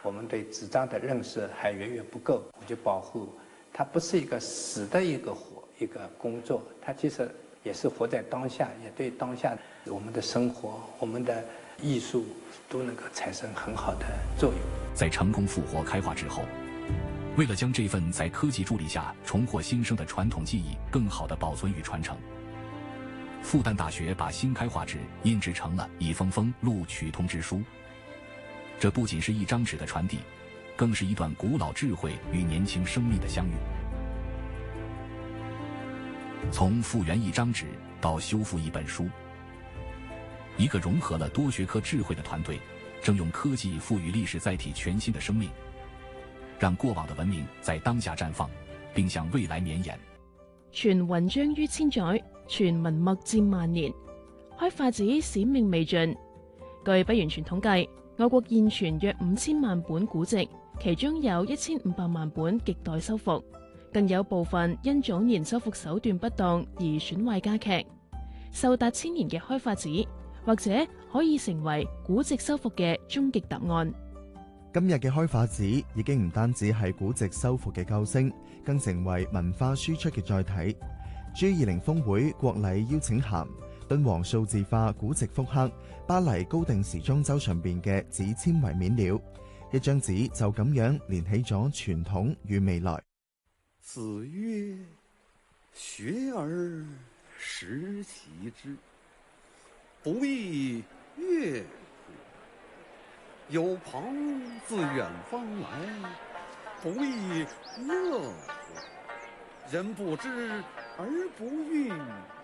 我们对纸张的认识还远远不够。我就保护它不是一个死的一个工作，它其实也是活在当下，也对当下我们的生活、我们的艺术都能够产生很好的作用。 在成功复活开化之后，为了将这份在科技助力下重获新生的传统技艺更好地保存与传承，复旦大学把新开化纸印制成了一封封录取通知书。这不仅是一张纸的传递，更是一段古老智慧与年轻生命的相遇。从复原一张纸到修复一本书，一个融合了多学科智慧的团队，正用科技赋予历史载体全新的生命，讓過往的文明在當下綻放，並向未來綿延。 傳雲章於千載，傳文墨佔萬年。開化紙使命未盡。據不完全統計，我國現存約5000萬本古籍，其中有1500萬本亟待修復，更有部分因早年修復手段不當而損壞加劇。壽達千年嘅開化紙，或者可以成為古籍修復嘅終極答案。 今日嘅開化紙已經唔單止係古籍修復嘅救星，更成為文化輸出嘅載體。G20峰會國禮邀請函，敦煌數字化古籍復刻巴黎高定時裝周上邊嘅紙纖維面料，一張紙就咁樣連起咗傳統與未來。 子曰：學而時習之，不亦說乎？有朋自遠方來，不亦樂乎？人不知而不愠，